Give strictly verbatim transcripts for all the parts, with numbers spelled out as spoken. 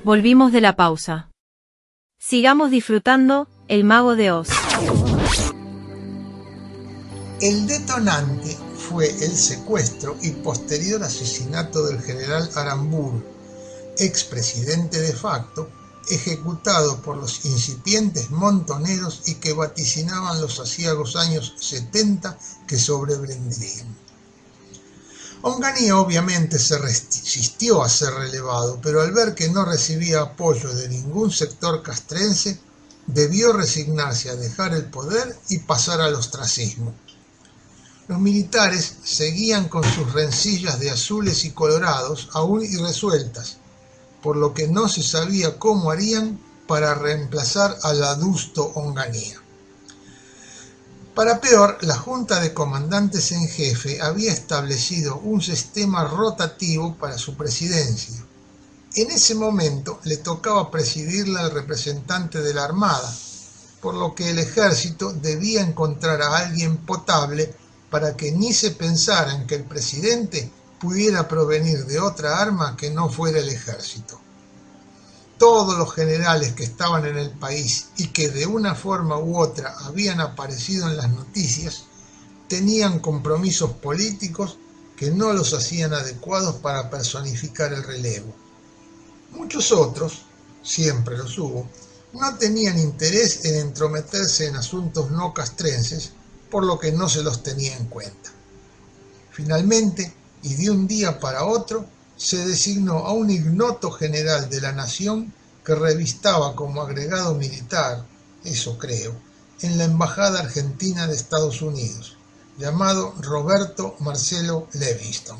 Volvimos de la pausa. Sigamos disfrutando El Mago de Oz. El detonante fue el secuestro y posterior asesinato del general Aramburu, expresidente de facto, ejecutado por los incipientes montoneros y que vaticinaban los aciagos años setenta que sobrevendrían. Onganía obviamente se resistió a ser relevado, pero al ver que no recibía apoyo de ningún sector castrense, debió resignarse a dejar el poder y pasar al ostracismo. Los militares seguían con sus rencillas de azules y colorados aún irresueltas, por lo que no se sabía cómo harían para reemplazar al adusto Onganía. Para peor, la Junta de Comandantes en Jefe había establecido un sistema rotativo para su presidencia. En ese momento le tocaba presidirla al representante de la Armada, por lo que el ejército debía encontrar a alguien potable para que ni se pensara en que el presidente pudiera provenir de otra arma que no fuera el ejército. Todos los generales que estaban en el país y que de una forma u otra habían aparecido en las noticias tenían compromisos políticos que no los hacían adecuados para personificar el relevo. Muchos otros, siempre los hubo, no tenían interés en entrometerse en asuntos no castrenses, por lo que no se los tenía en cuenta. Finalmente, y de un día para otro, se designó a un ignoto general de la nación que revistaba como agregado militar, eso creo, en la Embajada Argentina de Estados Unidos, llamado Roberto Marcelo Levingston.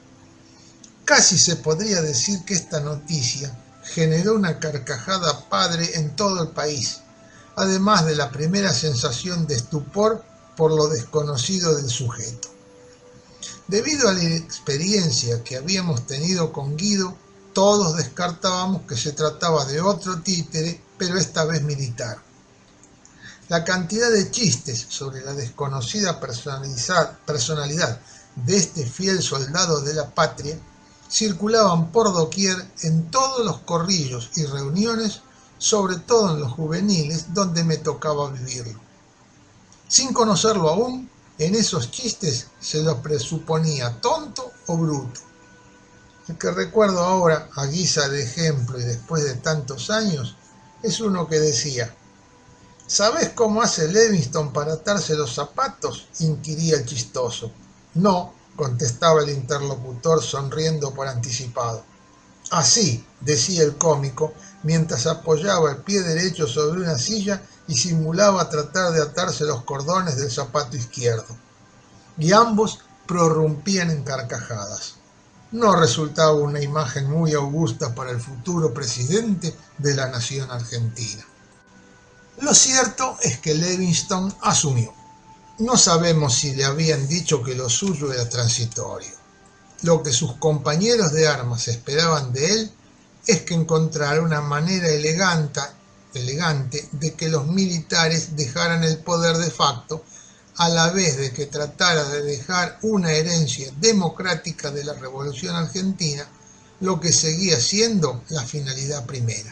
Casi se podría decir que esta noticia generó una carcajada padre en todo el país, además de la primera sensación de estupor por lo desconocido del sujeto. Debido a la experiencia que habíamos tenido con Guido, todos descartábamos que se trataba de otro títere, pero esta vez militar. La cantidad de chistes sobre la desconocida personalidad de este fiel soldado de la patria circulaban por doquier en todos los corrillos y reuniones, sobre todo en los juveniles, donde me tocaba vivirlo. Sin conocerlo aún, en esos chistes se lo presuponía tonto o bruto. El que recuerdo ahora, a guisa de ejemplo y después de tantos años, es uno que decía: ¿sabés cómo hace Levingston para atarse los zapatos?, inquiría el chistoso. No, contestaba el interlocutor sonriendo por anticipado. Así, decía el cómico, mientras apoyaba el pie derecho sobre una silla y simulaba tratar de atarse los cordones del zapato izquierdo. Y ambos prorrumpían en carcajadas. No resultaba una imagen muy augusta para el futuro presidente de la nación argentina. Lo cierto es que Levingston asumió. No sabemos si le habían dicho que lo suyo era transitorio. Lo que sus compañeros de armas esperaban de él es que encontrara una manera elegante, elegante de que los militares dejaran el poder de facto, a la vez de que tratara de dejar una herencia democrática de la Revolución Argentina, lo que seguía siendo la finalidad primera.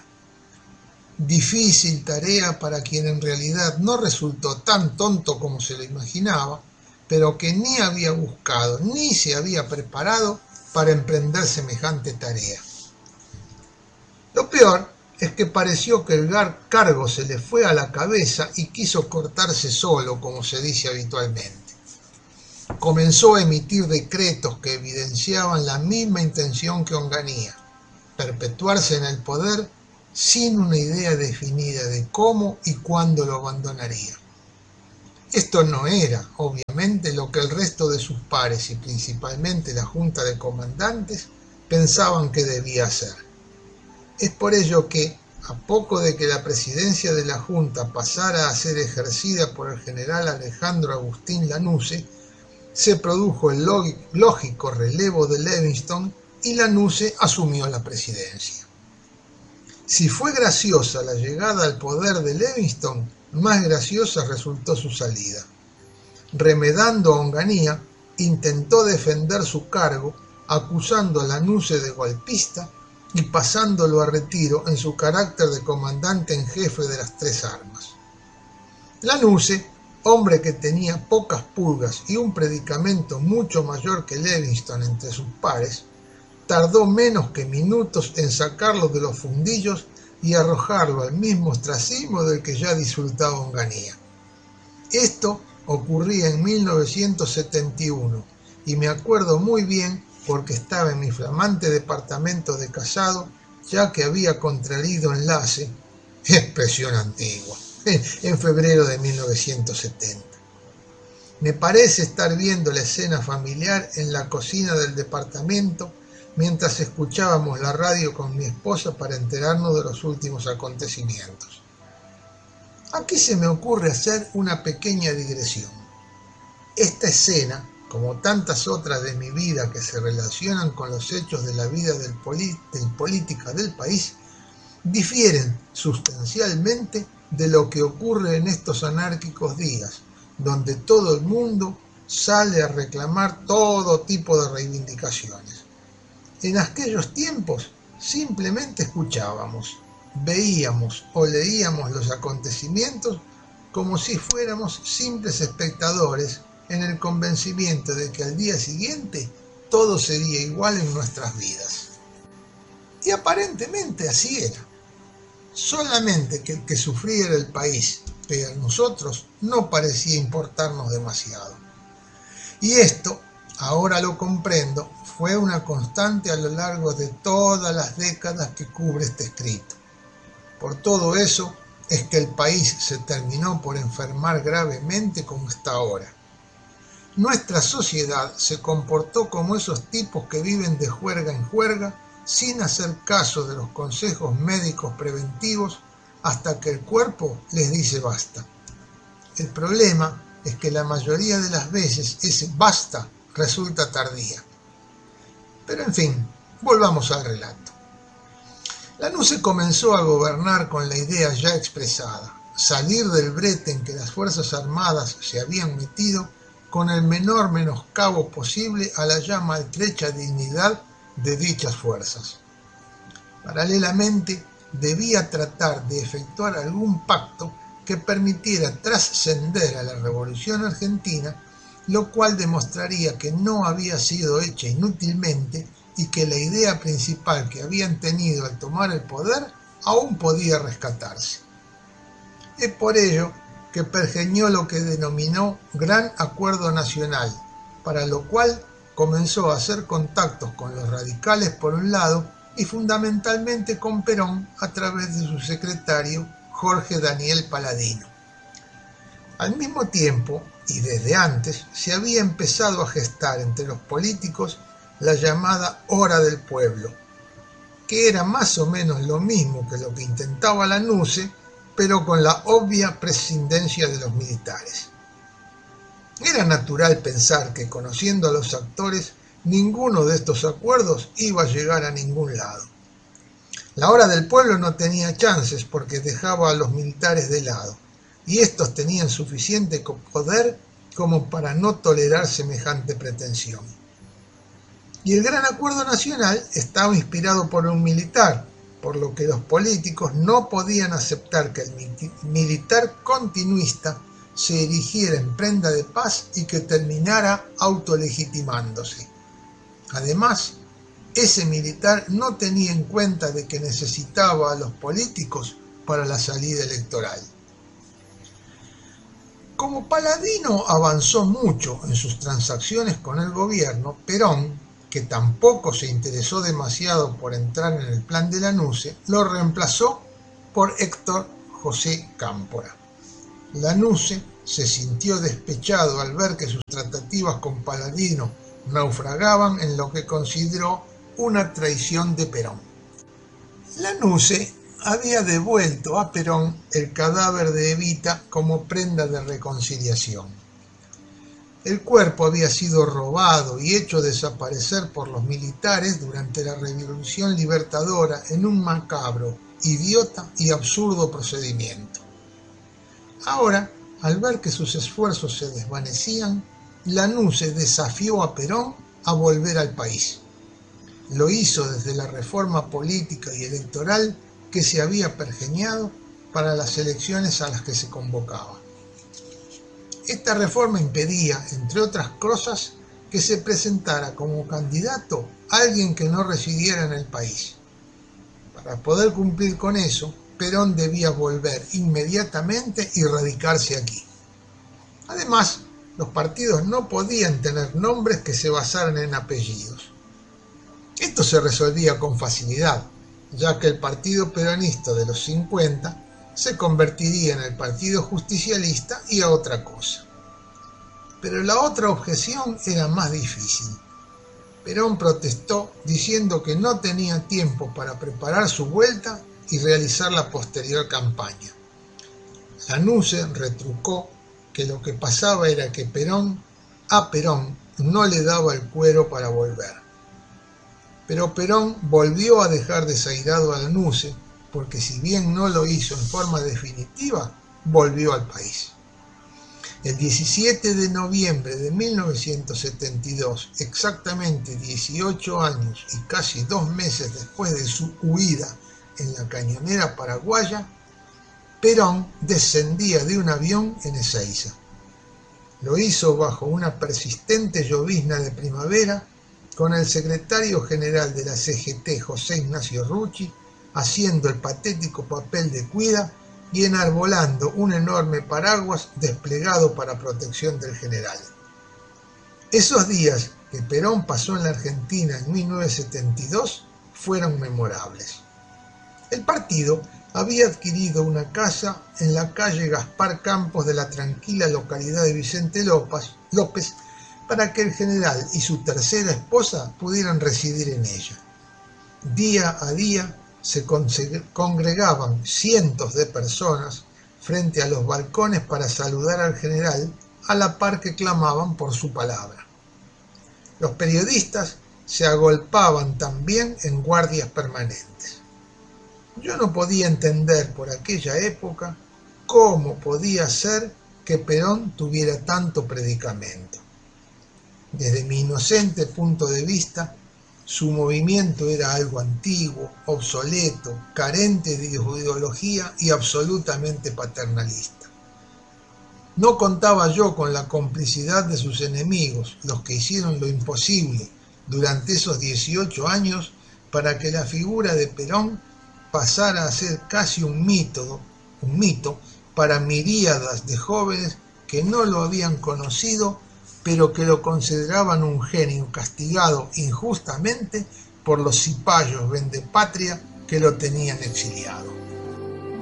Difícil tarea para quien en realidad no resultó tan tonto como se lo imaginaba, pero que ni había buscado ni se había preparado para emprender semejante tarea. Lo peor es que pareció que el cargo se le fue a la cabeza y quiso cortarse solo, como se dice habitualmente. Comenzó a emitir decretos que evidenciaban la misma intención que Onganía: perpetuarse en el poder sin una idea definida de cómo y cuándo lo abandonaría. Esto no era, obviamente, lo que el resto de sus pares y principalmente la Junta de Comandantes pensaban que debía hacer. Es por ello que, a poco de que la presidencia de la Junta pasara a ser ejercida por el general Alejandro Agustín Lanusse, se produjo el lógico relevo de Levingston y Lanusse asumió la presidencia. Si fue graciosa la llegada al poder de Levingston, más graciosa resultó su salida. Remedando a Onganía, intentó defender su cargo, acusando a Lanusse de golpista y pasándolo a retiro en su carácter de comandante en jefe de las tres armas. Lanusse, hombre que tenía pocas pulgas y un predicamento mucho mayor que Livingston entre sus pares, tardó menos que minutos en sacarlo de los fundillos y arrojarlo al mismo ostracismo del que ya disfrutaba Onganía. Esto ocurría en mil novecientos setenta y uno y me acuerdo muy bien porque estaba en mi flamante departamento de Casado, ya que había contraído enlace, expresión antigua, en febrero de mil novecientos setenta. Me parece estar viendo la escena familiar en la cocina del departamento mientras escuchábamos la radio con mi esposa para enterarnos de los últimos acontecimientos. Aquí se me ocurre hacer una pequeña digresión. Esta escena, como tantas otras de mi vida que se relacionan con los hechos de la vida del polit- del política del país, difieren sustancialmente de lo que ocurre en estos anárquicos días, donde todo el mundo sale a reclamar todo tipo de reivindicaciones. En aquellos tiempos simplemente escuchábamos, veíamos o leíamos los acontecimientos como si fuéramos simples espectadores en el convencimiento de que al día siguiente todo sería igual en nuestras vidas. Y aparentemente así era. Solamente que el que sufría era el país, pero a nosotros no parecía importarnos demasiado. Y esto, ahora lo comprendo, fue una constante a lo largo de todas las décadas que cubre este escrito. Por todo eso es que el país se terminó por enfermar gravemente como está ahora. Nuestra sociedad se comportó como esos tipos que viven de juerga en juerga sin hacer caso de los consejos médicos preventivos hasta que el cuerpo les dice basta. El problema es que la mayoría de las veces ese basta resulta tardía. Pero en fin, volvamos al relato. Lanusse comenzó a gobernar con la idea ya expresada, salir del brete en que las Fuerzas Armadas se habían metido con el menor menoscabo posible a la ya maltrecha dignidad de dichas fuerzas. Paralelamente, debía tratar de efectuar algún pacto que permitiera trascender a la Revolución Argentina, lo cual demostraría que no había sido hecha inútilmente y que la idea principal que habían tenido al tomar el poder aún podía rescatarse. Es por ello que pergeñó lo que denominó Gran Acuerdo Nacional, para lo cual comenzó a hacer contactos con los radicales por un lado y fundamentalmente con Perón a través de su secretario Jorge Daniel Paladino. Al mismo tiempo, y desde antes, se había empezado a gestar entre los políticos la llamada Hora del Pueblo, que era más o menos lo mismo que lo que intentaba Lanusse, pero con la obvia prescindencia de los militares. Era natural pensar que, conociendo a los actores, ninguno de estos acuerdos iba a llegar a ningún lado. La Hora del Pueblo no tenía chances porque dejaba a los militares de lado, y estos tenían suficiente poder como para no tolerar semejante pretensión. Y el Gran Acuerdo Nacional estaba inspirado por un militar, por lo que los políticos no podían aceptar que el militar continuista se erigiera en prenda de paz y que terminara autolegitimándose. Además, ese militar no tenía en cuenta de que necesitaba a los políticos para la salida electoral. Como Paladino avanzó mucho en sus transacciones con el gobierno, Perón, que tampoco se interesó demasiado por entrar en el plan de Lanusse, lo reemplazó por Héctor José Cámpora. Lanusse se sintió despechado al ver que sus tratativas con Paladino naufragaban en lo que consideró una traición de Perón. Lanusse había devuelto a Perón el cadáver de Evita como prenda de reconciliación. El cuerpo había sido robado y hecho desaparecer por los militares durante la Revolución Libertadora en un macabro, idiota y absurdo procedimiento. Ahora, al ver que sus esfuerzos se desvanecían, Lanusse desafió a Perón a volver al país. Lo hizo desde la reforma política y electoral que se había pergeñado para las elecciones a las que se convocaba. Esta reforma impedía, entre otras cosas, que se presentara como candidato alguien que no residiera en el país. Para poder cumplir con eso, Perón debía volver inmediatamente y radicarse aquí. Además, los partidos no podían tener nombres que se basaran en apellidos. Esto se resolvía con facilidad, ya que el Partido Peronista de los cincuenta se convertiría en el Partido Justicialista y a otra cosa. Pero la otra objeción era más difícil. Perón protestó diciendo que no tenía tiempo para preparar su vuelta y realizar la posterior campaña. Lanusse retrucó que lo que pasaba era que Perón, a Perón, no le daba el cuero para volver. Pero Perón volvió a dejar desairado a Lanusse, porque si bien no lo hizo en forma definitiva, volvió al país. El diecisiete de noviembre de mil novecientos setenta y dos, exactamente dieciocho años y casi dos meses después de su huida en la cañonera paraguaya, Perón descendía de un avión en Ezeiza. Lo hizo bajo una persistente llovizna de primavera, con el secretario general de la C G T, José Ignacio Rucci, haciendo el patético papel de cuida y enarbolando un enorme paraguas desplegado para protección del general. Esos días que Perón pasó en la Argentina en mil novecientos setenta y dos fueron memorables. El partido había adquirido una casa en la calle Gaspar Campos de la tranquila localidad de Vicente López, López para que el general y su tercera esposa pudieran residir en ella. Día a día se congregaban cientos de personas frente a los balcones para saludar al general, a la par que clamaban por su palabra. Los periodistas se agolpaban también en guardias permanentes. Yo no podía entender por aquella época cómo podía ser que Perón tuviera tanto predicamento. Desde mi inocente punto de vista, su movimiento era algo antiguo, obsoleto, carente de ideología y absolutamente paternalista. No contaba yo con la complicidad de sus enemigos, los que hicieron lo imposible durante esos dieciocho años para que la figura de Perón pasara a ser casi un mito, un mito para miríadas de jóvenes que no lo habían conocido, pero que lo consideraban un genio castigado injustamente por los cipayos vendepatria que lo tenían exiliado.